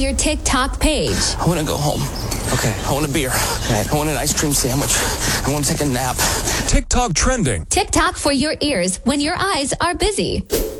your TikTok page. I want to go home. Okay. I want a beer. Okay. I want an ice cream sandwich. I want to take a nap. TikTok trending. TikTok for your ears when your eyes are busy.